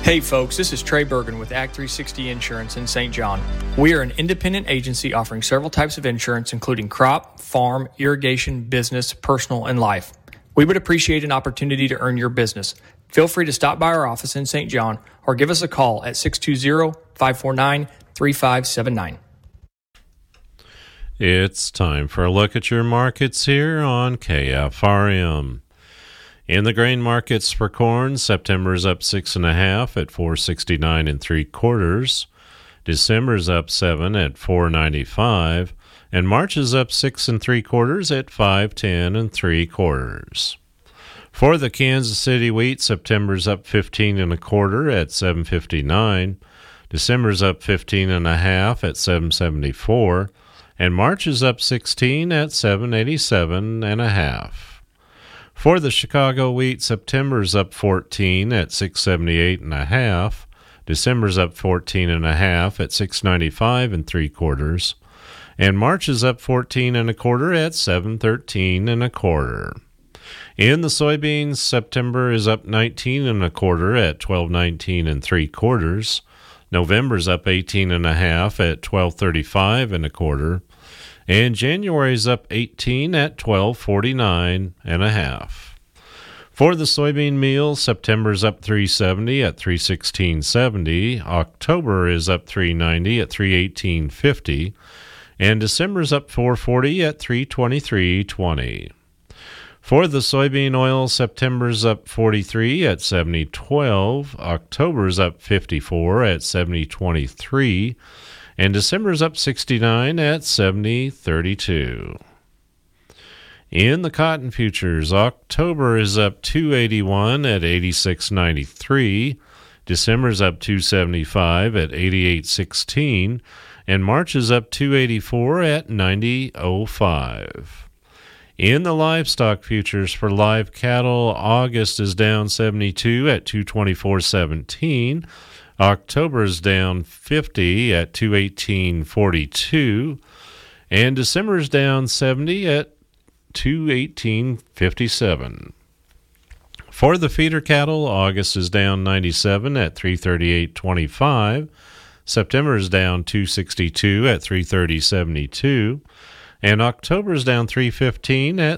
Hey folks, this is Trey Bergen with Act 360 Insurance in St. John. We are an independent agency offering several types of insurance, including crop, farm, irrigation, business, personal, and life. We would appreciate an opportunity to earn your business. Feel free to stop by our office in St. John or give us a call at 620-549-3579. It's time for a look at your markets here on KFRM. In the grain markets for corn, September's up 6.5 at 469 3/4. December's up 7 at 495, and March is up 6 3/4 at 510 3/4. For the Kansas City wheat, September's up 15 1/4 at 759. December's up 15 1/2 at 774, and March is up 16 at 787 1/2. For the Chicago wheat, September's up 14 at 678 1/2. December's up 14 1/2 at 695 3/4, and March is up 14 1/4 at 713 1/4. In the soybeans, September is up 19 1/4 at 1219 3/4. November's up 18 1/2 at 1235 1/4. And January's up 18 at 1249 1/2. For the soybean meal, September's up 370 at 316.70. October is up 390 at 318.50. And December's up 440 at 323.20. For the soybean oil, September's up 43 at 70.12. October's up 54 at 70.23. And December's up 69 at 70.32. In the cotton futures, October is up 281 at 86.93. December's up 275 at 88.16. And March is up 284 at 90.05. In the livestock futures for live cattle, August is down 72 at 224.17. October is down 50 at 218.42, and December is down 70 at 218.57. For the feeder cattle, August is down 97 at 338.25. September is down 262 at 330.72, and October is down 315 at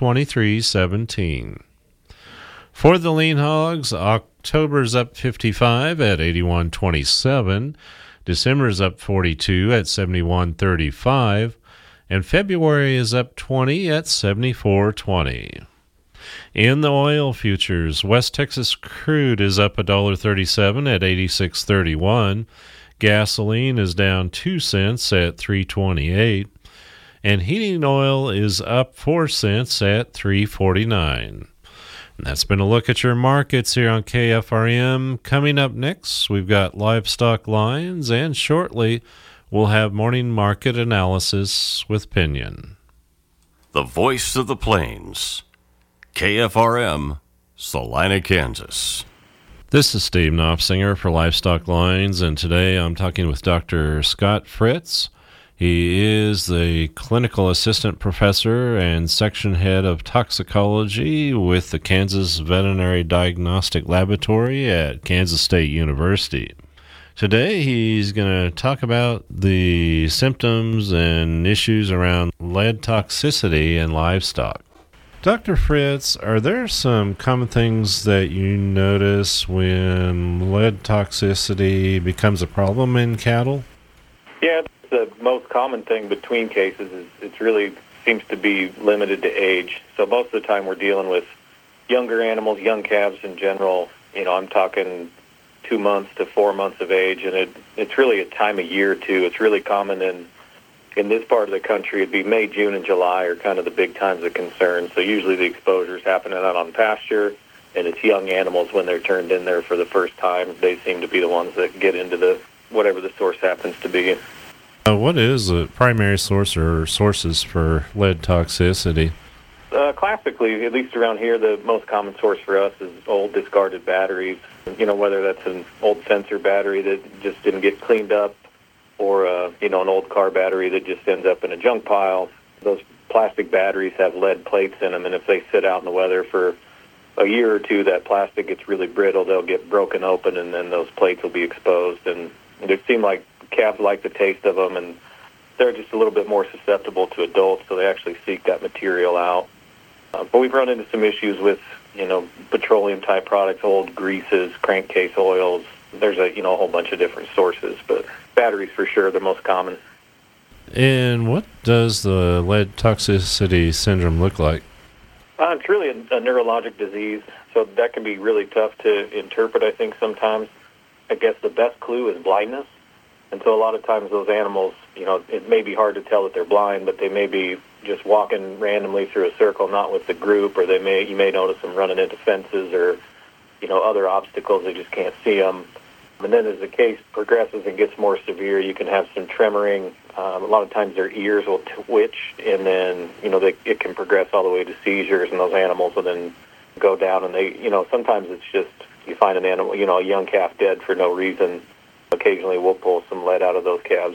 323.17. For the lean hogs, October's up 55 at 81.27, December's up 42 at 71.35, and February is up 20 at 74.20. In the oil futures, West Texas crude is up $1.37 at 86.31, gasoline is down 2 cents at 3.28, and heating oil is up 4 cents at 3.49. That's been a look at your markets here on KFRM. Coming up next, we've got livestock lines, and shortly we'll have morning market analysis with Pinion. The voice of the plains, KFRM, Salina, Kansas. This is Steve Knopfsinger for Livestock Lines, and today I'm talking with Dr. Scott Fritz. He is the clinical assistant professor and section head of toxicology with the Kansas Veterinary Diagnostic Laboratory at Kansas State University. Today he's going to talk about the symptoms and issues around lead toxicity in livestock. Dr. Fritz, are there some common things that you notice when lead toxicity becomes a problem in cattle? Yeah, the most common thing between cases is it really seems to be limited to age. So most of the time we're dealing with younger animals, young calves in general. I'm talking 2 months to 4 months of age, and it's really a time of year too. It's really common in this part of the country. It'd be May, June, and July are kind of the big times of concern. So usually the exposure's happening out on pasture, and it's young animals when they're turned in there for the first time. They seem to be the ones that get into the whatever the source happens to be. What is the primary source or sources for lead toxicity? Classically, at least around here, the most common source for us is old discarded batteries. Whether that's an old sensor battery that just didn't get cleaned up, or an old car battery that just ends up in a junk pile. Those plastic batteries have lead plates in them, and if they sit out in the weather for a year or two, that plastic gets really brittle. They'll get broken open, and then those plates will be exposed. And it seems like calves like the taste of them, and they're just a little bit more susceptible to adults, so they actually seek that material out. But we've run into some issues with, petroleum-type products, old greases, crankcase oils. There's a whole bunch of different sources, but batteries for sure are the most common. And what does the lead toxicity syndrome look like? It's really a neurologic disease, so that can be really tough to interpret, I think, sometimes. I guess the best clue is blindness. And so a lot of times those animals, it may be hard to tell that they're blind, but they may be just walking randomly through a circle, not with the group, or you may notice them running into fences or, other obstacles. They just can't see them. And then as the case progresses and gets more severe, you can have some tremoring. A lot of times their ears will twitch, and then, it can progress all the way to seizures, and those animals will then go down. And they, sometimes it's just you find an animal, a young calf dead for no reason. Occasionally we'll pull some lead out of those calves,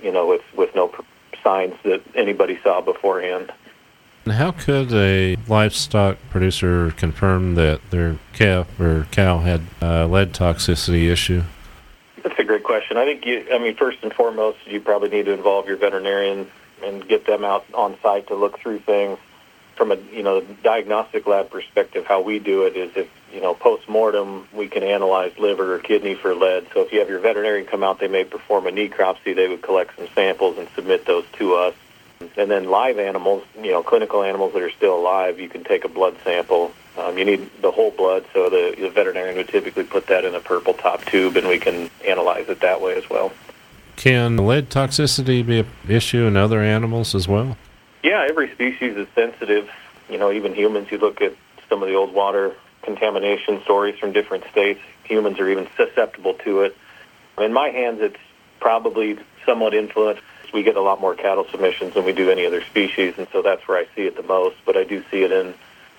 with no signs that anybody saw beforehand. And how could a livestock producer confirm that their calf or cow had a lead toxicity issue? That's a great question. I think first and foremost, you probably need to involve your veterinarian and get them out on site to look through things. From a diagnostic lab perspective, how we do it is if post-mortem we can analyze liver or kidney for lead. So if you have your veterinarian come out, they may perform a necropsy. They would collect some samples and submit those to us. And then live animals, clinical animals that are still alive, you can take a blood sample. You need the whole blood, so the veterinarian would typically put that in a purple top tube, and we can analyze it that way as well. Can lead toxicity be an issue in other animals as well? Yeah, every species is sensitive. Even humans, you look at some of the old water contamination stories from different states, humans are even susceptible to it. In my hands, it's probably somewhat influenced. We get a lot more cattle submissions than we do any other species, and so that's where I see it the most. But I do see it in,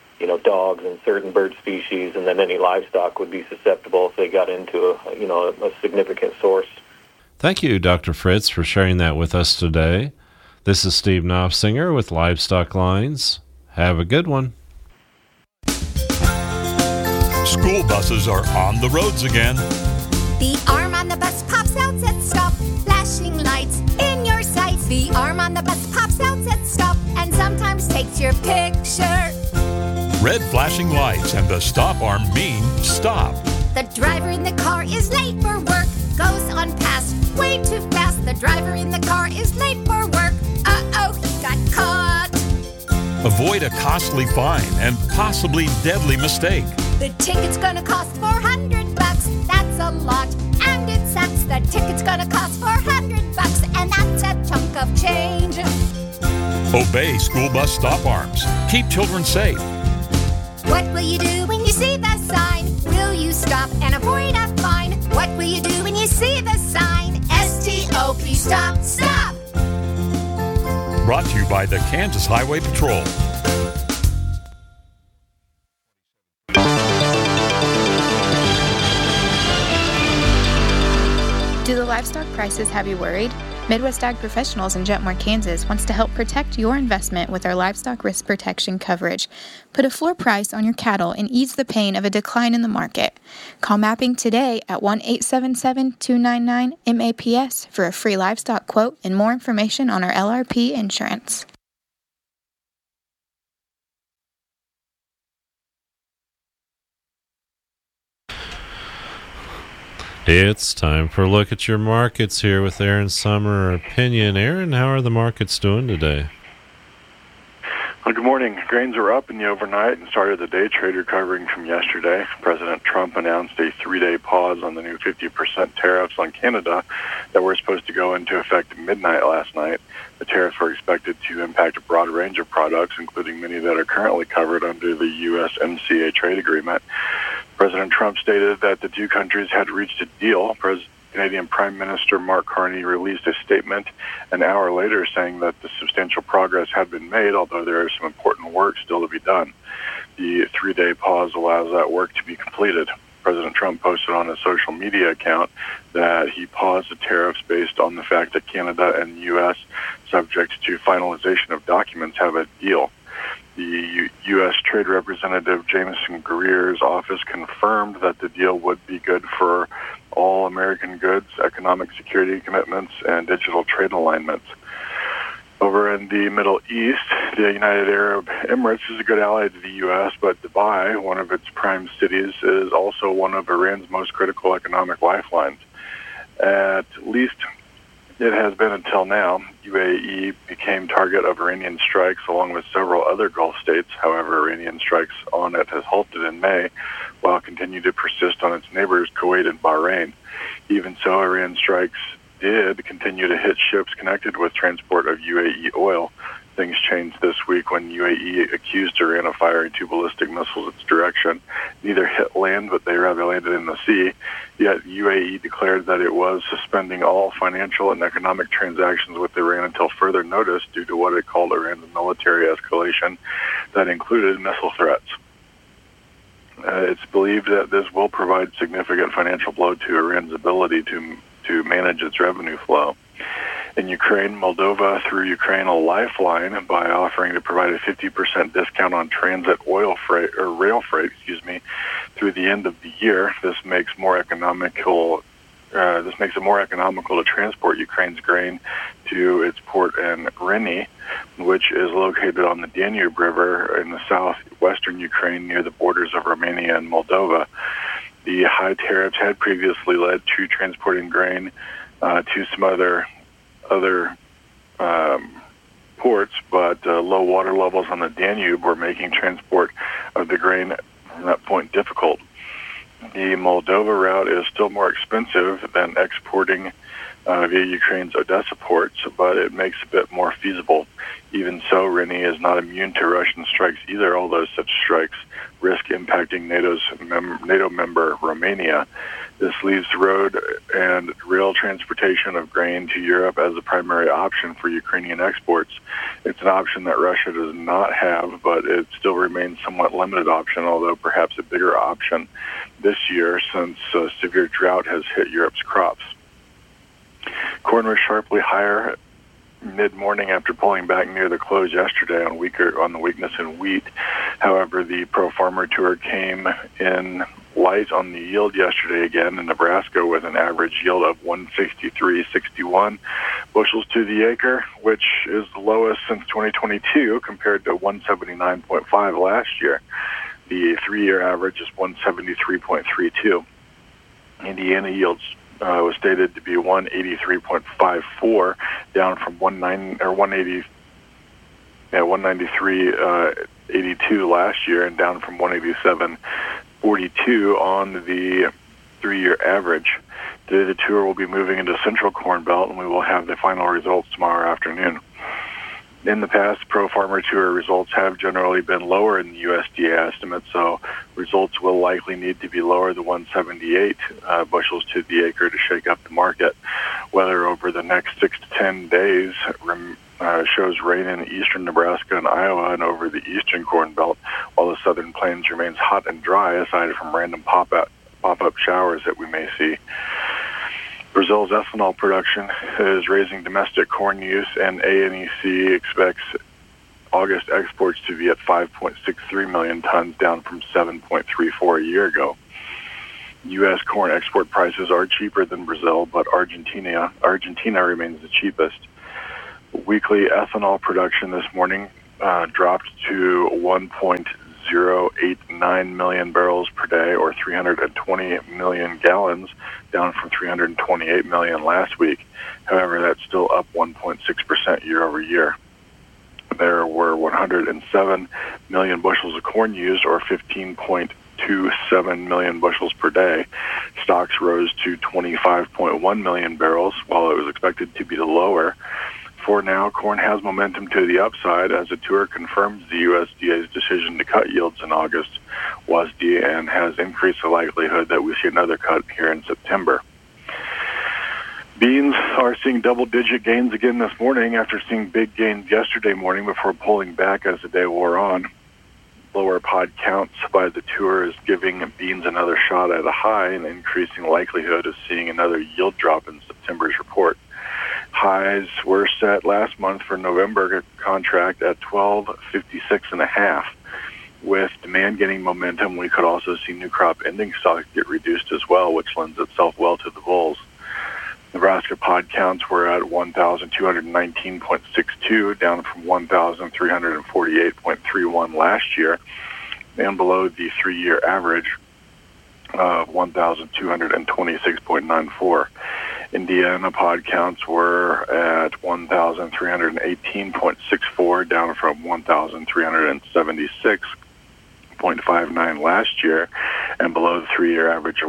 dogs and certain bird species, and then any livestock would be susceptible if they got into a significant source. Thank you, Dr. Fritz, for sharing that with us today. This is Steve Knopfsinger with Livestock Lines. Have a good one. School buses are on the roads again. The arm on the bus pops out, says stop, flashing lights in your sights. The arm on the bus pops out, says stop, and sometimes takes your picture. Red flashing lights and the stop arm mean stop. The driver in the car is late for work, goes on past way too fast. The driver in the car is late for work. Uh-oh, he got caught. Avoid a costly fine and possibly deadly mistake. The ticket's gonna cost $400. That's a lot, and it sucks. The ticket's gonna cost $400, and that's a chunk of change. Obey school bus stop arms. Keep children safe. What will you do when you see the sign? Will you stop and avoid a fine? What will you do when you see the sign? S-T-O-P, stop, stop! Brought to you by the Kansas Highway Patrol. Do the livestock prices have you worried? Midwest Ag Professionals in Jetmore, Kansas wants to help protect your investment with our livestock risk protection coverage. Put a floor price on your cattle and ease the pain of a decline in the market. Call Mapping today at 1-877-299-MAPS for a free livestock quote and more information on our LRP insurance. It's time for a look at your markets here with Aaron Summer Opinion. Aaron, how are the markets doing today? Well, good morning. Grains are up in the overnight and started the day trade recovering from yesterday. President Trump announced a 3-day pause on the new 50% tariffs on Canada that were supposed to go into effect at midnight last night. The tariffs were expected to impact a broad range of products, including many that are currently covered under the USMCA trade agreement. President Trump stated that the two countries had reached a deal. Canadian Prime Minister Mark Carney released a statement an hour later saying that the substantial progress had been made, although there is some important work still to be done. The 3-day pause allows that work to be completed. President Trump posted on his social media account that he paused the tariffs based on the fact that Canada and the U.S., subject to finalization of documents, have a deal. The U.S. Trade Representative Jameson Greer's office confirmed that the deal would be good for all American goods, economic security commitments, and digital trade alignments. Over in the Middle East, the United Arab Emirates is a good ally to the U.S., but Dubai, one of its prime cities, is also one of Iran's most critical economic lifelines. At least it has been until now. UAE became target of Iranian strikes along with several other Gulf states. However, Iranian strikes on it has halted in May, while continuing to persist on its neighbors, Kuwait and Bahrain. Even so, Iran strikes did continue to hit ships connected with transport of UAE oil. Things changed this week when UAE accused Iran of firing 2 ballistic missiles its direction. Neither hit land, but they rather landed in the sea. Yet UAE declared that it was suspending all financial and economic transactions with Iran until further notice due to what it called Iran's military escalation that included missile threats. It's believed that this will provide significant financial blow to Iran's ability to manage its revenue flow. In Ukraine, Moldova threw Ukraine a lifeline by offering to provide a 50% discount on transit oil freight or rail freight, through the end of the year. This makes it more economical to transport Ukraine's grain to its port in Reni, which is located on the Danube River in the southwestern Ukraine near the borders of Romania and Moldova. The high tariffs had previously led to transporting grain to some other ports, but low water levels on the Danube were making transport of the grain from that point difficult. The Moldova route is still more expensive than exporting via Ukraine's Odessa ports, but it makes it a bit more feasible. Even so, Reni is not immune to Russian strikes either, although such strikes risk impacting NATO member Romania. This leaves road and rail transportation of grain to Europe as a primary option for Ukrainian exports. It's an option that Russia does not have, but it still remains somewhat limited option, although perhaps a bigger option this year since severe drought has hit Europe's crops. Corn was sharply higher mid-morning after pulling back near the close yesterday on the weakness in wheat. However, the Pro Farmer Tour came in light on the yield yesterday again in Nebraska with an average yield of 163.61 bushels to the acre, which is the lowest since 2022 compared to 179.5 last year. The 3-year average is 173.32. Indiana yields was stated to be 183.54, down from 193.82 last year, and down from 187.42 on the 3-year average. Today, the tour will be moving into Central Corn Belt, and we will have the final results tomorrow afternoon. In the past, Pro Farmer Tour results have generally been lower in the USDA estimate, so results will likely need to be lower than 178 bushels to the acre to shake up the market. Weather over the next 6 to 10 days shows rain in eastern Nebraska and Iowa and over the eastern Corn Belt, while the southern plains remains hot and dry aside from random pop-up showers that we may see. Brazil's ethanol production is raising domestic corn use, and ANEC expects August exports to be at 5.63 million tons, down from 7.34 a year ago. U.S. corn export prices are cheaper than Brazil, but Argentina remains the cheapest. Weekly ethanol production this morning dropped to 1.089 million barrels per day, or 320 million gallons, down from 328 million last week. However, that's still up 1.6% year over year. There were 107 million bushels of corn used, or 15.27 million bushels per day. Stocks rose to 25.1 million barrels, while it was expected to be lower. For now, corn has momentum to the upside as the tour confirms the USDA's decision to cut yields in August, WASDE, and has increased the likelihood that we see another cut here in September. Beans are seeing double-digit gains again this morning after seeing big gains yesterday morning before pulling back as the day wore on. Lower pod counts by the tour is giving beans another shot at a high and increasing likelihood of seeing another yield drop in September's report. highs were set last month for November contract at 12.56.5. With demand gaining momentum, we could also see new crop ending stocks get reduced as well, which lends itself well to the bulls. Nebraska pod counts were at 1,219.62, down from 1,348.31 last year, and below the 3-year average of 1,226.94. Indiana pod counts were at 1,318.64, down from 1,376.59 last year, and below the 3-year average of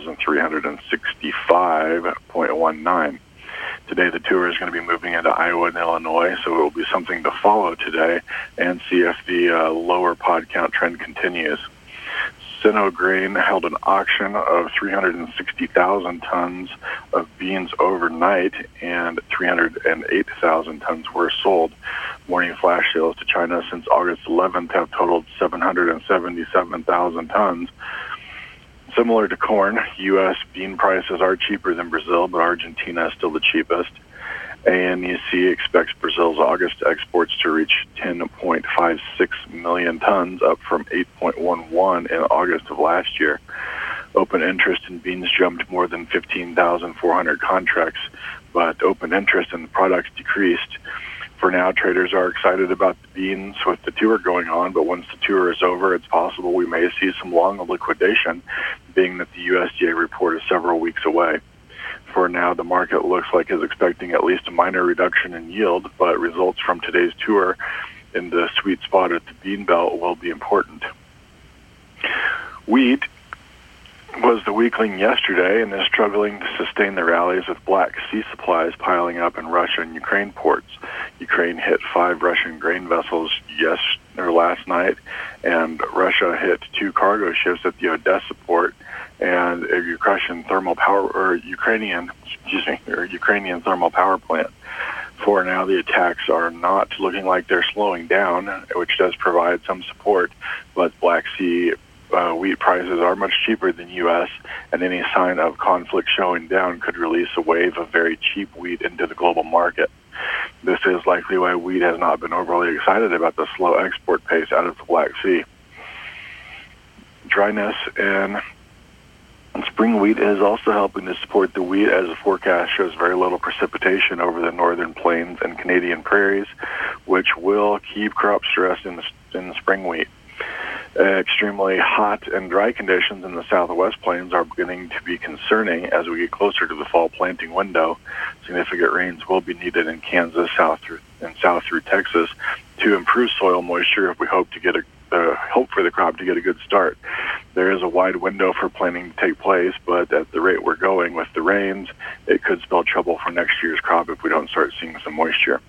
1,365.19. Today, the tour is going to be moving into Iowa and Illinois, so it will be something to follow today and see if the lower pod count trend continues. Sino Grain held an auction of 360,000 tons of beans overnight, and 308,000 tons were sold. Morning flash sales to China since August 11th have totaled 777,000 tons. Similar to corn, U.S. bean prices are cheaper than Brazil, but Argentina is still the cheapest. ANEC expects Brazil's August exports to reach 10.56 million tons, up from 8.11 in August of last year. Open interest in beans jumped more than 15,400 contracts, but open interest in the products decreased. For now, traders are excited about the beans with the tour going on, but once the tour is over, it's possible we may see some long liquidation, being that the USDA report is several weeks away. For now, the market looks like it's expecting at least a minor reduction in yield, but results from today's tour in the sweet spot at the bean belt will be important. Wheat was the weakling yesterday and is struggling to sustain the rallies with Black Sea supplies piling up in Russia and Ukraine ports. Ukraine hit 5 Russian grain vessels last night, and Russia hit 2 cargo ships at the Odessa port and a Ukrainian thermal power plant. For now, the attacks are not looking like they're slowing down, which does provide some support, but Black Sea wheat prices are much cheaper than U.S., and any sign of conflict showing down could release a wave of very cheap wheat into the global market. This is likely why wheat has not been overly excited about the slow export pace out of the Black Sea. Dryness in spring wheat is also helping to support the wheat, as the forecast shows very little precipitation over the northern plains and Canadian prairies, which will keep crop stress in the spring wheat. Extremely hot and dry conditions in the southwest plains are beginning to be concerning as we get closer to the fall planting window. Significant rains will be needed in Kansas, south through Texas to improve soil moisture if we hope for the crop to get a good start. There is a wide window for planting to take place, but at the rate we're going with the rains, it could spell trouble for next year's crop if we don't start seeing some moisture.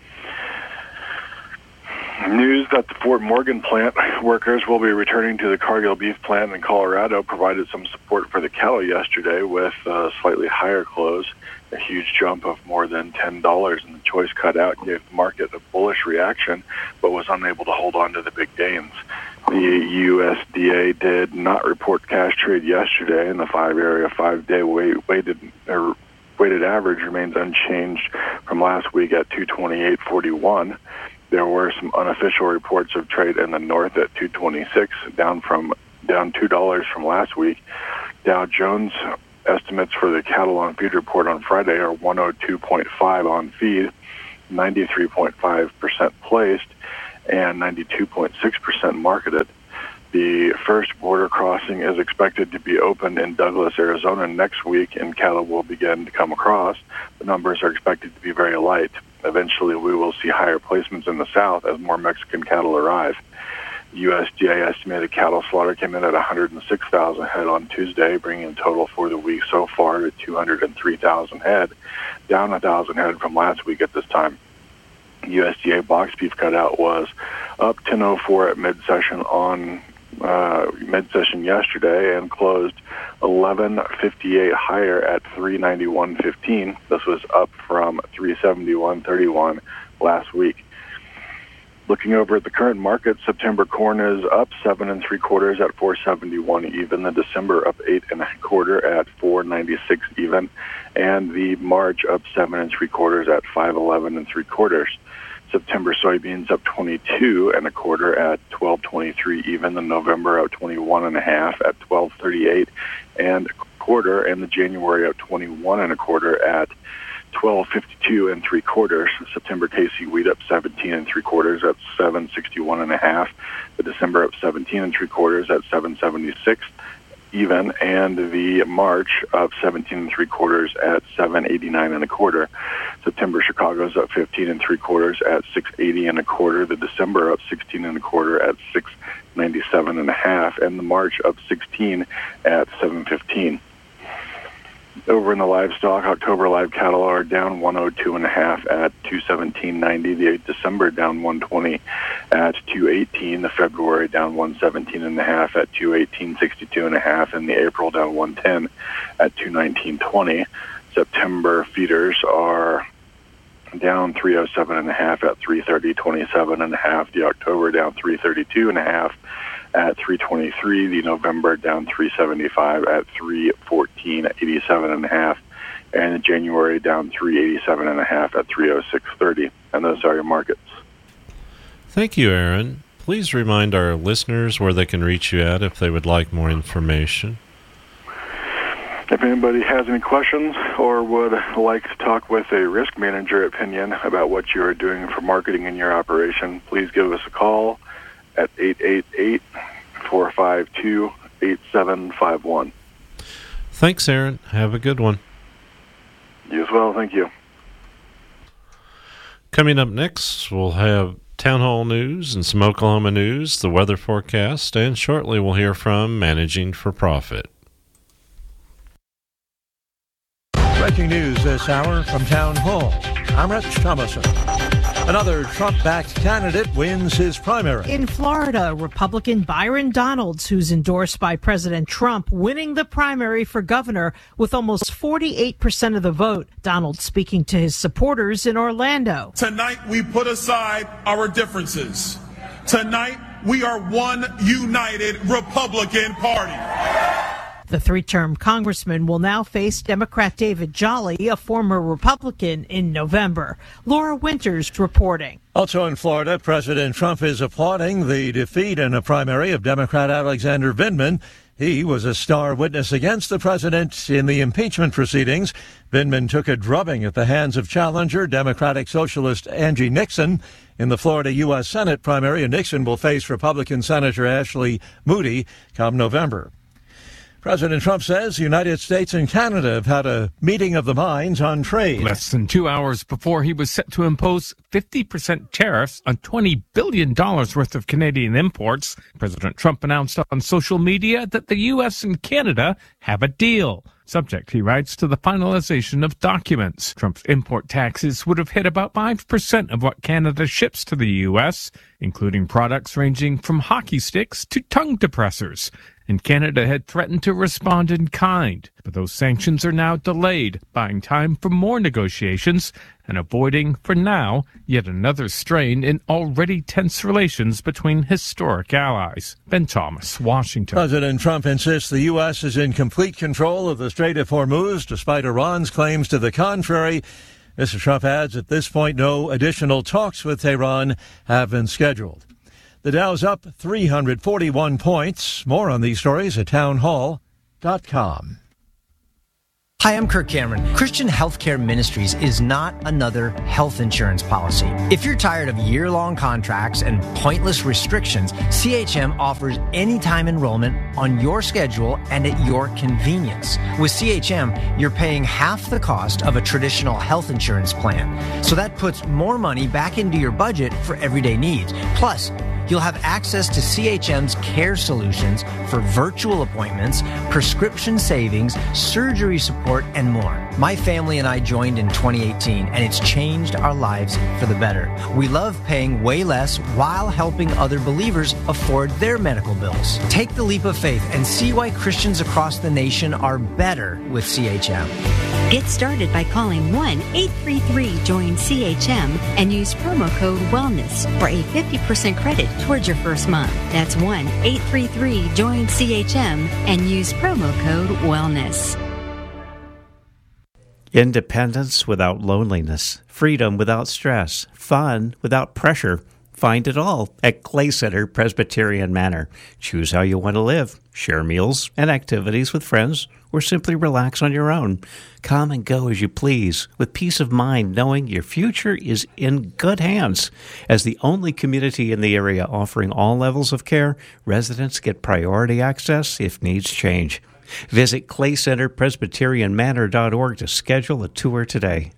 News that the Fort Morgan plant workers will be returning to the Cargill beef plant in Colorado provided some support for the cattle yesterday with slightly higher close. A huge jump of more than $10 in the choice cutout gave the market a bullish reaction, but was unable to hold on to the big gains. The USDA did not report cash trade yesterday, and the 5-day weighted average remains unchanged from last week at 228.41. There were some unofficial reports of trade in the north at 226, down $2 from last week. Dow Jones estimates for the cattle on feed report on Friday are 102.5 on feed, 93.5% placed, and 92.6% marketed. The first border crossing is expected to be opened in Douglas, Arizona next week, and cattle will begin to come across. The numbers are expected to be very light. Eventually, we will see higher placements in the south as more Mexican cattle arrive. USDA estimated cattle slaughter came in at 106,000 head on Tuesday, bringing the total for the week so far to 203,000 head, down 1,000 head from last week at this time. USDA box beef cutout was up 10.04 at mid-session yesterday and closed 11.58 higher at 391.15. This was up from 371.31 last week. Looking over at the current market, September corn is up 7 3/4 at $4.71 even. The December up 8 1/4 at $4.96 even, and the March up 7 3/4 at $5.11 3/4. September soybeans up 22 1/4 at $12.23 even. The November up 21 1/2 at $12.38 1/4, and the January up 21 1/4 at $12.52 3/4. September KC wheat up 17 3/4 at $7.61 1/2. The December up 17 3/4 at $7.76 even, and the March up 17 3/4 at $7.89 1/4. September Chicago's up 15 3/4 at $6.80 1/4. The December up 16 1/4 at $6.97 1/2, and the March up 16 at $7.15. Over in the livestock, October live cattle are down 102 1/2 at $217.90. The December down 120 at $218. The February down 117 1/2 at $218.62 1/2, and the April down 110 at $219.20. September feeders are down 307 1/2 at $330.27 1/2. The October down 332 1/2 at $323. The November down 375 at $314.87 1/2, and the January down 387 1/2 at $306.30. And those are your markets. Thank you, Aaron. Please remind our listeners where they can reach you at if they would like more information. If anybody has any questions or would like to talk with a risk manager opinion about what you are doing for marketing in your operation, please give us a call at 888-452-8751. Thanks, Aaron. Have a good one. You as well. Thank you. Coming up next, we'll have Town Hall News and some Oklahoma news, the weather forecast, and shortly we'll hear from Managing for Profit. Breaking news this hour from Town Hall. I'm Rich Thomason. Another Trump-backed candidate wins his primary. In Florida, Republican Byron Donalds, who's endorsed by President Trump, winning the primary for governor with almost 48% of the vote. Donalds speaking to his supporters in Orlando. Tonight, we put aside our differences. Tonight, we are one united Republican Party. The three-term congressman will now face Democrat David Jolly, a former Republican, in November. Laura Winters reporting. Also in Florida, President Trump is applauding the defeat in a primary of Democrat Alexander Vindman. He was a star witness against the president in the impeachment proceedings. Vindman took a drubbing at the hands of challenger Democratic Socialist Angie Nixon. In the Florida U.S. Senate primary, Nixon will face Republican Senator Ashley Moody come November. President Trump says the United States and Canada have had a meeting of the minds on trade. Less than 2 hours before he was set to impose 50% tariffs on $20 billion worth of Canadian imports, President Trump announced on social media that the U.S. and Canada have a deal. Subject, he writes, to the finalization of documents. Trump's import taxes would have hit about 5% of what Canada ships to the U.S., including products ranging from hockey sticks to tongue depressors. And Canada had threatened to respond in kind. But those sanctions are now delayed, buying time for more negotiations and avoiding, for now, yet another strain in already tense relations between historic allies. Ben Thomas, Washington. President Trump insists the U.S. is in complete control of the Strait of Hormuz, despite Iran's claims to the contrary. Mr. Trump adds at this point no additional talks with Tehran have been scheduled. The Dow's up 341 points. More on these stories at townhall.com. Hi, I'm Kirk Cameron. Christian Healthcare Ministries is not another health insurance policy. If you're tired of year-long contracts and pointless restrictions, CHM offers anytime enrollment on your schedule and at your convenience. With CHM, you're paying half the cost of a traditional health insurance plan. So that puts more money back into your budget for everyday needs. Plus, you'll have access to CHM's care solutions for virtual appointments, prescription savings, surgery support, and more. My family and I joined in 2018, and it's changed our lives for the better. We love paying way less while helping other believers afford their medical bills. Take the leap of faith and see why Christians across the nation are better with CHM. Get started by calling 1-833-JOIN-CHM and use promo code WELLNESS for a 50% credit towards your first month. That's 1-833-JOIN-CHM and use promo code WELLNESS. Independence without loneliness, freedom without stress, fun without pressure. Find it all at Clay Center Presbyterian Manor. Choose how you want to live. Share meals and activities with friends, or simply relax on your own. Come and go as you please, with peace of mind, knowing your future is in good hands. As the only community in the area offering all levels of care, residents get priority access if needs change. Visit claycenterpresbyterianmanor.org to schedule a tour today.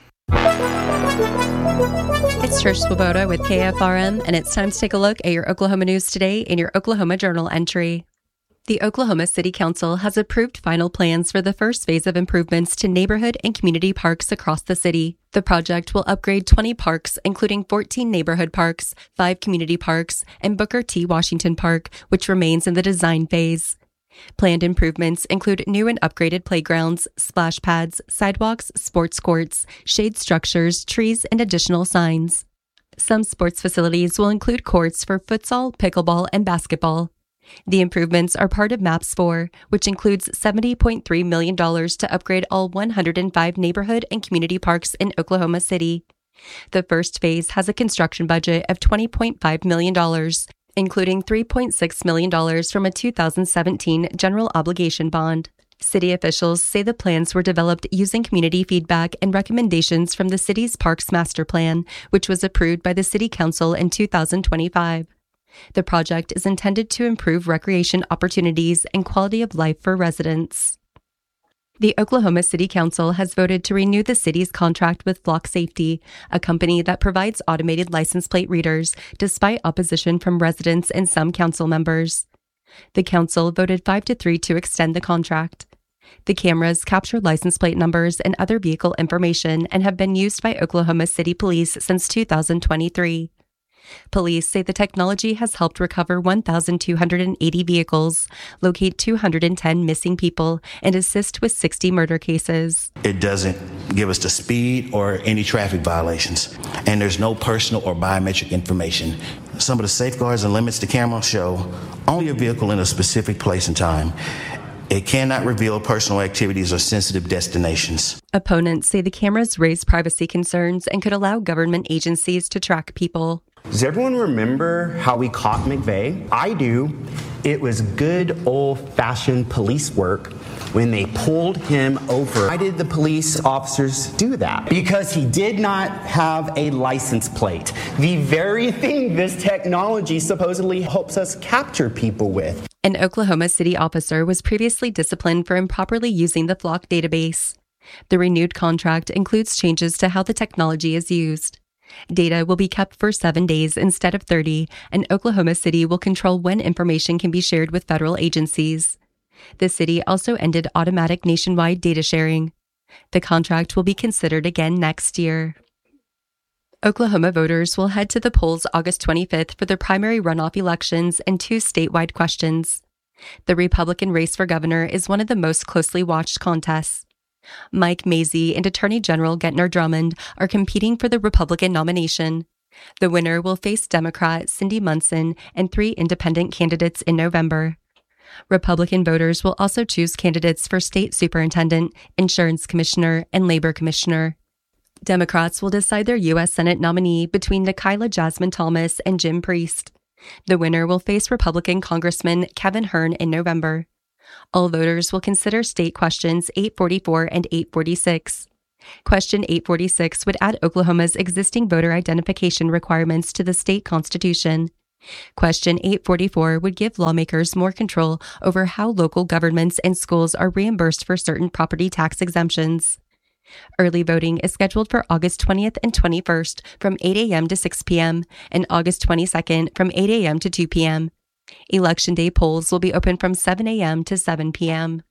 It's Trish Swoboda with KFRM, and it's time to take a look at your Oklahoma news today in your Oklahoma Journal entry. The Oklahoma City Council has approved final plans for the first phase of improvements to neighborhood and community parks across the city. The project will upgrade 20 parks, including 14 neighborhood parks, 5 community parks, and Booker T. Washington Park, which remains in the design phase. Planned improvements include new and upgraded playgrounds, splash pads, sidewalks, sports courts, shade structures, trees, and additional signs. Some sports facilities will include courts for futsal, pickleball, and basketball. The improvements are part of MAPS 4, which includes $70.3 million to upgrade all 105 neighborhood and community parks in Oklahoma City. The first phase has a construction budget of $20.5 million, including $3.6 million from a 2017 general obligation bond. City officials say the plans were developed using community feedback and recommendations from the city's Parks Master Plan, which was approved by the City Council in 2025. The project is intended to improve recreation opportunities and quality of life for residents. The Oklahoma City Council has voted to renew the city's contract with Flock Safety, a company that provides automated license plate readers, despite opposition from residents and some council members. The council voted 5-3 to extend the contract. The cameras capture license plate numbers and other vehicle information and have been used by Oklahoma City Police since 2023. Police say the technology has helped recover 1,280 vehicles, locate 210 missing people, and assist with 60 murder cases. It doesn't give us the speed or any traffic violations, and there's no personal or biometric information. Some of the safeguards and limits the camera show only a vehicle in a specific place and time. It cannot reveal personal activities or sensitive destinations. Opponents say the cameras raise privacy concerns and could allow government agencies to track people. Does everyone remember how we caught McVeigh? I do. It was good old-fashioned police work when they pulled him over. Why did the police officers do that? Because he did not have a license plate. The very thing this technology supposedly helps us capture people with. An Oklahoma City officer was previously disciplined for improperly using the Flock database. The renewed contract includes changes to how the technology is used. Data will be kept for 7 days instead of 30, and Oklahoma City will control when information can be shared with federal agencies. The city also ended automatic nationwide data sharing. The contract will be considered again next year. Oklahoma voters will head to the polls August 25th for the primary runoff elections and 2 statewide questions. The Republican race for governor is one of the most closely watched contests. Mike Mazzei and Attorney General Gentner Drummond are competing for the Republican nomination. The winner will face Democrat Cindy Munson and 3 independent candidates in November. Republican voters will also choose candidates for state superintendent, insurance commissioner, and labor commissioner. Democrats will decide their U.S. Senate nominee between Nikayla Jasmine Thomas and Jim Priest. The winner will face Republican Congressman Kevin Hern in November. All voters will consider state questions 844 and 846. Question 846 would add Oklahoma's existing voter identification requirements to the state constitution. Question 844 would give lawmakers more control over how local governments and schools are reimbursed for certain property tax exemptions. Early voting is scheduled for August 20th and 21st from 8 a.m. to 6 p.m. and August 22nd from 8 a.m. to 2 p.m. Election Day polls will be open from 7 a.m. to 7 p.m.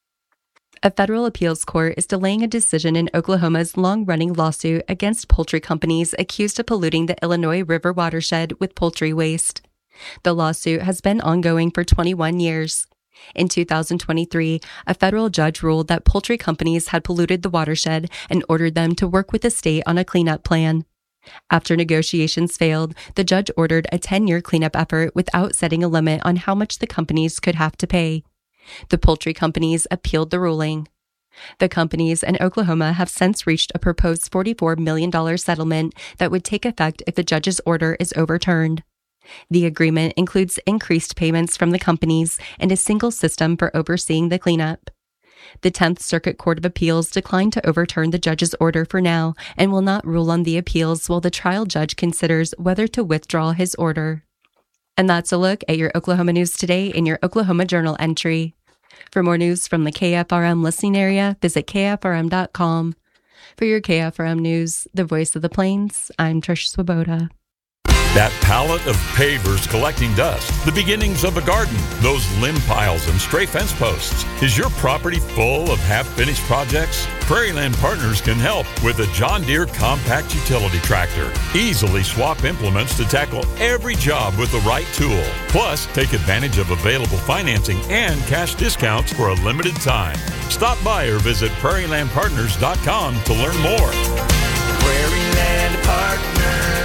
A federal appeals court is delaying a decision in Oklahoma's long-running lawsuit against poultry companies accused of polluting the Illinois River watershed with poultry waste. The lawsuit has been ongoing for 21 years. In 2023, a federal judge ruled that poultry companies had polluted the watershed and ordered them to work with the state on a cleanup plan. After negotiations failed, the judge ordered a 10-year cleanup effort without setting a limit on how much the companies could have to pay. The poultry companies appealed the ruling. The companies in Oklahoma have since reached a proposed $44 million settlement that would take effect if the judge's order is overturned. The agreement includes increased payments from the companies and a single system for overseeing the cleanup. The 10th Circuit Court of Appeals declined to overturn the judge's order for now and will not rule on the appeals while the trial judge considers whether to withdraw his order. And that's a look at your Oklahoma news today in your Oklahoma Journal entry. For more news from the KFRM listening area, visit KFRM.com. For your KFRM news, the voice of the plains, I'm Trish Swoboda. That pallet of pavers collecting dust, the beginnings of a garden, those limb piles and stray fence posts. Is your property full of half-finished projects? Prairieland Partners can help with a John Deere compact utility tractor. Easily swap implements to tackle every job with the right tool. Plus, take advantage of available financing and cash discounts for a limited time. Stop by or visit prairielandpartners.com to learn more. Prairieland Partners.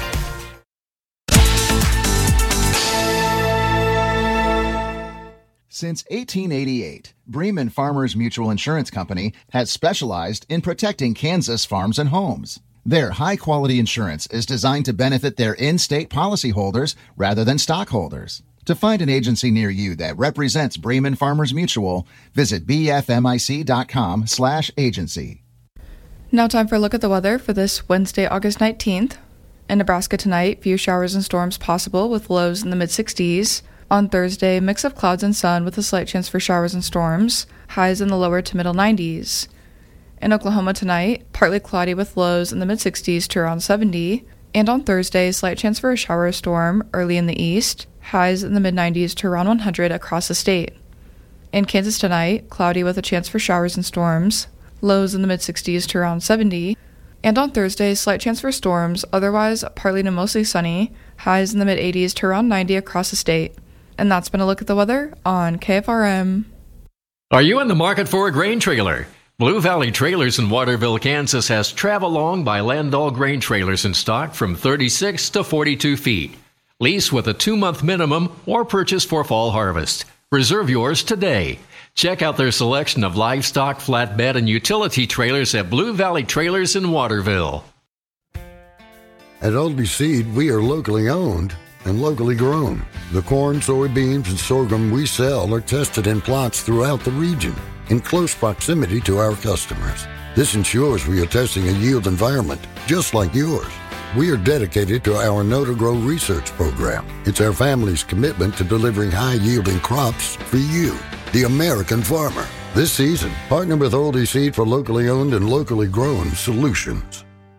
Since 1888, Bremen Farmers Mutual Insurance Company has specialized in protecting Kansas farms and homes. Their high-quality insurance is designed to benefit their in-state policyholders rather than stockholders. To find an agency near you that represents Bremen Farmers Mutual, visit bfmic.com/agency. Now time for a look at the weather for this Wednesday, August 19th. In Nebraska tonight, few showers and storms possible with lows in the mid-60s. On Thursday, mix of clouds and sun with a slight chance for showers and storms, highs in the lower to middle 90s. In Oklahoma tonight, partly cloudy with lows in the mid-60s to around 70. And on Thursday, slight chance for a shower or storm early in the east, highs in the mid-90s to around 100 across the state. In Kansas tonight, cloudy with a chance for showers and storms, lows in the mid-60s to around 70. And on Thursday, slight chance for storms, otherwise partly to mostly sunny, highs in the mid-80s to around 90 across the state. And that's been a look at the weather on KFRM. Are you in the market for a grain trailer? Blue Valley Trailers in Waterville, Kansas has Travelong by Landau grain trailers in stock from 36 to 42 feet. Lease with a 2-month minimum or purchase for fall harvest. Reserve yours today. Check out their selection of livestock, flatbed, and utility trailers at Blue Valley Trailers in Waterville. At Aldi Seed, we are locally owned and locally grown. The corn, soybeans, and sorghum we sell are tested in plots throughout the region in close proximity to our customers. This ensures we are testing a yield environment just like yours. We are dedicated to our Know to Grow research program. It's our family's commitment to delivering high-yielding crops for you, the American farmer. This season, partner with Aldi Seed for locally owned and locally grown solutions.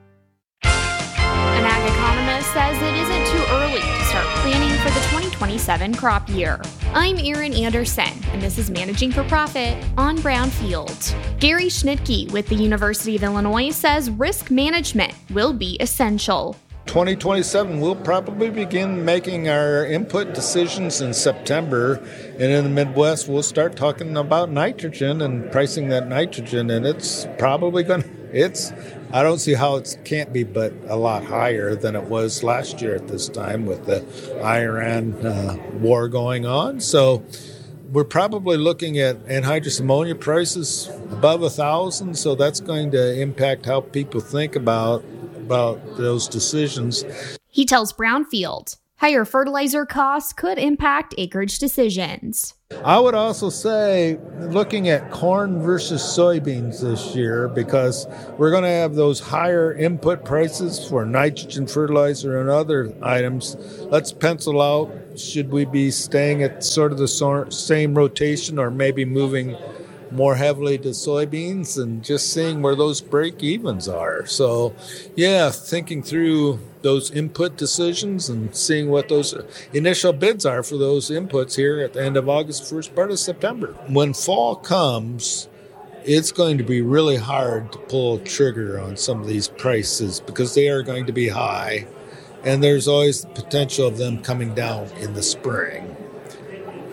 An ag economist says it isn't too early to start planning for the 2027 crop year. I'm Erin Anderson, and this is Managing for Profit on Brownfield. Gary Schnitke with the University of Illinois says risk management will be essential. 2027, we'll probably begin making our input decisions in September, and in the Midwest, we'll start talking about nitrogen and pricing that nitrogen, and it's probably going to, I don't see how it can't be but a lot higher than it was last year at this time with the Iran war going on. So we're probably looking at anhydrous ammonia prices above 1,000, so that's going to impact how people think about those decisions. He tells Brownfield higher fertilizer costs could impact acreage decisions. I would also say looking at corn versus soybeans this year, because we're going to have those higher input prices for nitrogen fertilizer and other items. Let's pencil out, should we be staying at sort of the same rotation or maybe moving more heavily to soybeans and just seeing where those break evens are. So, yeah, thinking through those input decisions and seeing what those initial bids are for those inputs here at the end of August, first part of September. When fall comes, it's going to be really hard to pull trigger on some of these prices because they are going to be high, and there's always the potential of them coming down in the spring.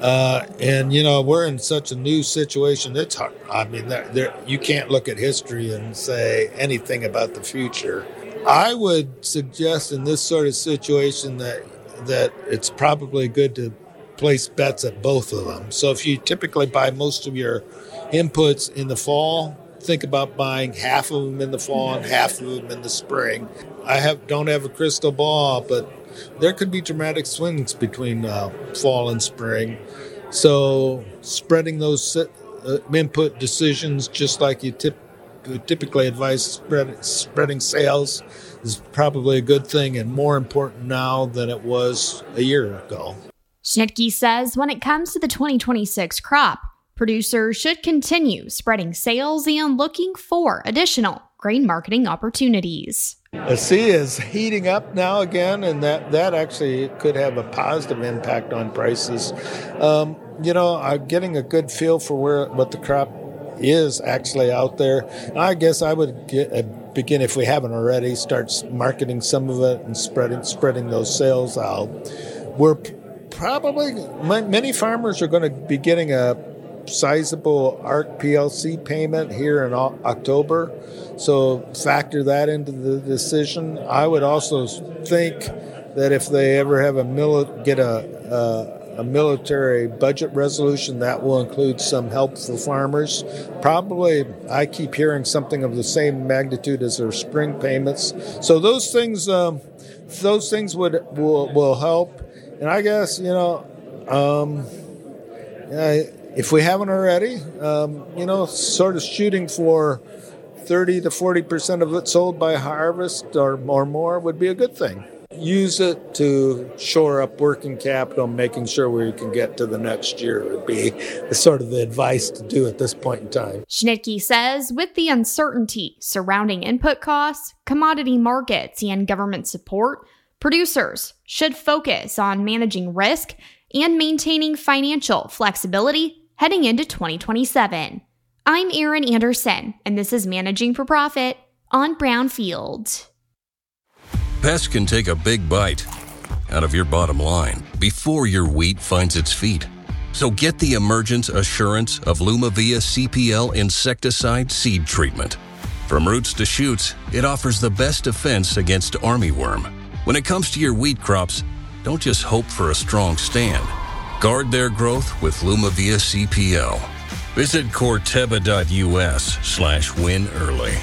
And, we're in such a new situation. It's hard. I mean, you can't look at history and say anything about the future. I would suggest in this sort of situation that it's probably good to place bets at both of them. So if you typically buy most of your inputs in the fall, think about buying half of them in the fall and half of them in the spring. I don't have a crystal ball, but there could be dramatic swings between fall and spring. So spreading those input decisions, just like you typically advise spreading sales, is probably a good thing and more important now than it was a year ago. Schnittke says when it comes to the 2026 crop, producers should continue spreading sales and looking for additional grain marketing opportunities. The sea is heating up now again, and that actually could have a positive impact on prices. I'm getting a good feel for what the crop is actually out there. I guess I would begin, if we haven't already, start marketing some of it and spreading those sales out. We're probably, many farmers are going to be getting a sizable ARC PLC payment here in October, so factor that into the decision. I would also think that if they ever have a military budget resolution, that will include some help for farmers. Probably, I keep hearing something of the same magnitude as their spring payments. So those things will help. And I guess if we haven't already, sort of shooting for 30 to 40% of it sold by harvest or more would be a good thing. Use it to shore up working capital, making sure we can get to the next year would be sort of the advice to do at this point in time. Schnittke says with the uncertainty surrounding input costs, commodity markets, and government support, producers should focus on managing risk and maintaining financial flexibility heading into 2027. I'm Erin Anderson, and this is Managing for Profit on Brownfield. Pests can take a big bite out of your bottom line before your wheat finds its feet. So get the Emergence Assurance of Lumavia CPL insecticide seed treatment. From roots to shoots, it offers the best defense against armyworm. When it comes to your wheat crops, don't just hope for a strong stand. Guard their growth with Lumavia CPL. Visit Corteva.us/win early.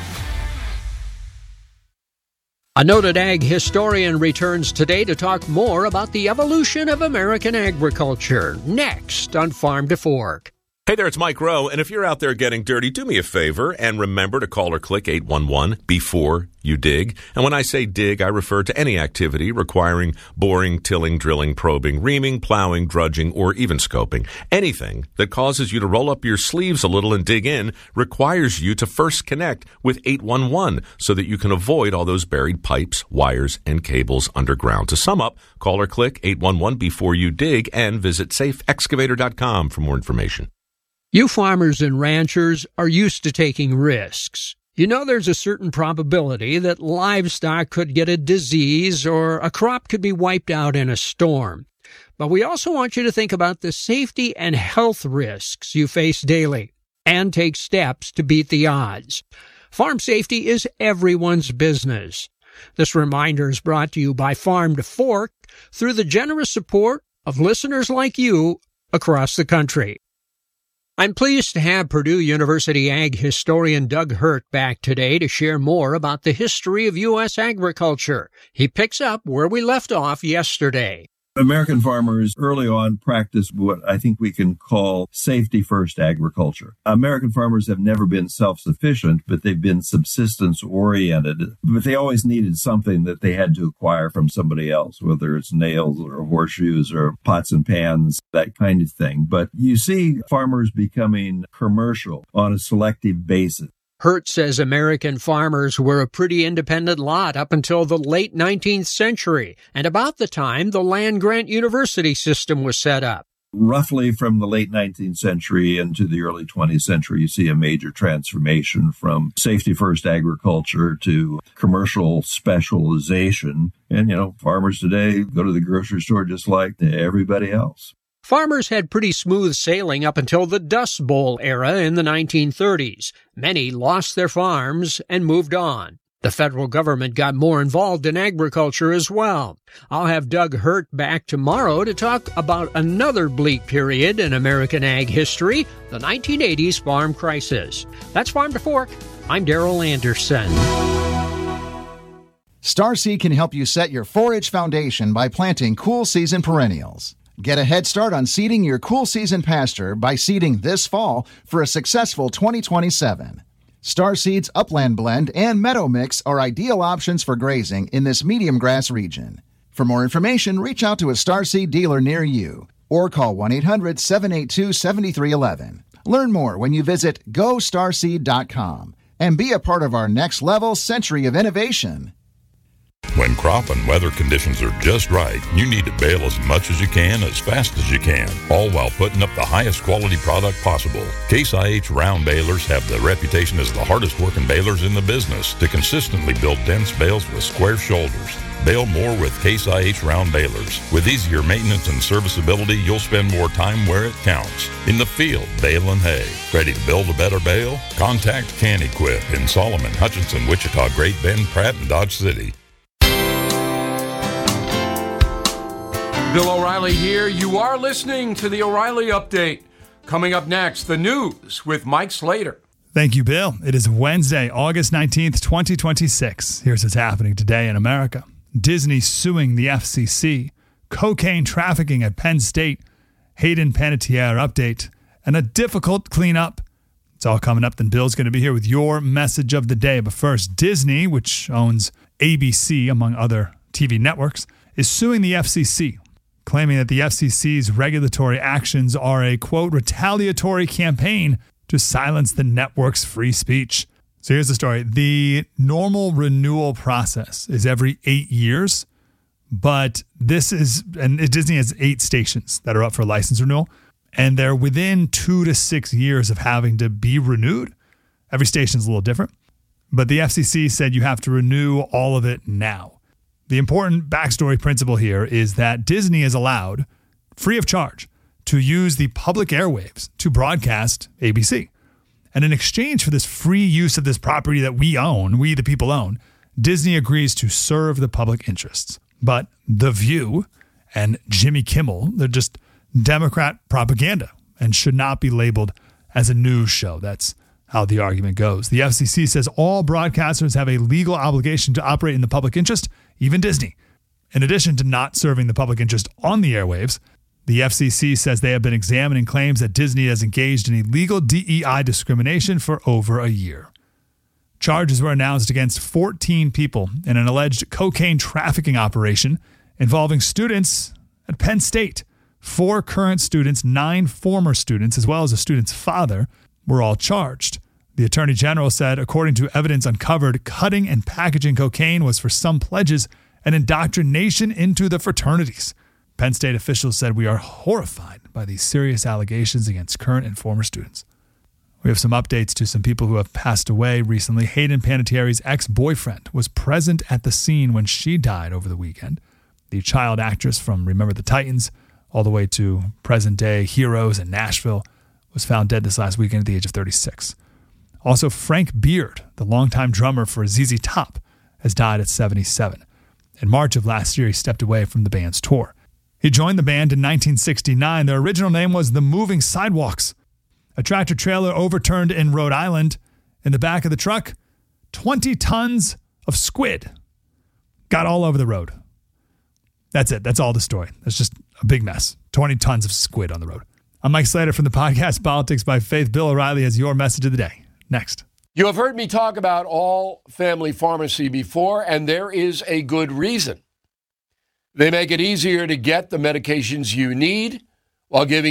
A noted ag historian returns today to talk more about the evolution of American agriculture. Next on Farm to Fork. Hey there, it's Mike Rowe, and if you're out there getting dirty, do me a favor and remember to call or click 811 before you dig. And when I say dig, I refer to any activity requiring boring, tilling, drilling, probing, reaming, plowing, drudging, or even scoping. Anything that causes you to roll up your sleeves a little and dig in requires you to first connect with 811 so that you can avoid all those buried pipes, wires, and cables underground. To sum up, call or click 811 before you dig and visit safeexcavator.com for more information. You farmers and ranchers are used to taking risks. You know there's a certain probability that livestock could get a disease or a crop could be wiped out in a storm. But we also want you to think about the safety and health risks you face daily and take steps to beat the odds. Farm safety is everyone's business. This reminder is brought to you by Farm to Fork through the generous support of listeners like you across the country. I'm pleased to have Purdue University ag historian Doug Hurt back today to share more about the history of U.S. agriculture. He picks up where we left off yesterday. American farmers early on practiced what I think we can call safety-first agriculture. American farmers have never been self-sufficient, but they've been subsistence-oriented. But they always needed something that they had to acquire from somebody else, whether it's nails or horseshoes or pots and pans, that kind of thing. But you see farmers becoming commercial on a selective basis. Hurt says American farmers were a pretty independent lot up until the late 19th century, and about the time the land-grant university system was set up. Roughly from the late 19th century into the early 20th century, you see a major transformation from safety-first agriculture to commercial specialization. And, farmers today go to the grocery store just like everybody else. Farmers had pretty smooth sailing up until the Dust Bowl era in the 1930s. Many lost their farms and moved on. The federal government got more involved in agriculture as well. I'll have Doug Hurt back tomorrow to talk about another bleak period in American ag history, the 1980s farm crisis. That's Farm to Fork. I'm Darrell Anderson. Starseed can help you set your forage foundation by planting cool season perennials. Get a head start on seeding your cool season pasture by seeding this fall for a successful 2027. Starseed's Upland Blend and Meadow Mix are ideal options for grazing in this medium grass region. For more information, reach out to a Starseed dealer near you or call 1-800-782-7311. Learn more when you visit GoStarseed.com and be a part of our next level century of innovation. When crop and weather conditions are just right, you need to bale as much as you can, as fast as you can, all while putting up the highest quality product possible. Case IH round balers have the reputation as the hardest working balers in the business to consistently build dense bales with square shoulders. Bale more with Case IH round balers. With easier maintenance and serviceability, you'll spend more time where it counts. In the field, baling hay. Ready to build a better bale? Contact Can Equip in Solomon, Hutchinson, Wichita, Great Bend, Pratt, and Dodge City. Bill O'Reilly here. You are listening to the O'Reilly Update. Coming up next, the news with Mike Slater. Thank you, Bill. It is Wednesday, August 19th, 2026. Here's what's happening today in America. Disney suing the FCC, cocaine trafficking at Penn State, Hayden Panettiere update, and a difficult cleanup. It's all coming up. Then Bill's going to be here with your message of the day. But first, Disney, which owns ABC, among other TV networks, is suing the FCC, claiming that the FCC's regulatory actions are a, quote, retaliatory campaign to silence the network's free speech. So here's the story. The normal renewal process is every 8 years, but Disney has 8 stations that are up for license renewal, and they're within 2 to 6 years of having to be renewed. Every station's a little different, but the FCC said you have to renew all of it now. The important backstory principle here is that Disney is allowed, free of charge, to use the public airwaves to broadcast ABC. And in exchange for this free use of this property that we own, we the people own, Disney agrees to serve the public interests. But The View and Jimmy Kimmel, they're just Democrat propaganda and should not be labeled as a news show. That's how the argument goes. The FCC says all broadcasters have a legal obligation to operate in the public interest, even Disney. In addition to not serving the public interest on the airwaves, the FCC says they have been examining claims that Disney has engaged in illegal DEI discrimination for over a year. Charges were announced against 14 people in an alleged cocaine trafficking operation involving students at Penn State. 4 current students, 9 former students, as well as a student's father, were all charged. The Attorney General said, according to evidence uncovered, cutting and packaging cocaine was for some pledges an indoctrination into the fraternities. Penn State officials said, we are horrified by these serious allegations against current and former students. We have some updates to some people who have passed away recently. Hayden Panettiere's ex-boyfriend was present at the scene when she died over the weekend. The child actress from Remember the Titans, all the way to present-day Heroes in Nashville, was found dead this last weekend at the age of 36. Also, Frank Beard, the longtime drummer for ZZ Top, has died at 77. In March of last year, he stepped away from the band's tour. He joined the band in 1969. Their original name was The Moving Sidewalks. A tractor trailer overturned in Rhode Island. In the back of the truck, 20 tons of squid got all over the road. That's it. That's all the story. That's just a big mess. 20 tons of squid on the road. I'm Mike Slater from the podcast Politics by Faith. Bill O'Reilly has your message of the day. Next. You have heard me talk about All Family Pharmacy before, and there is a good reason. They make it easier to get the medications you need while giving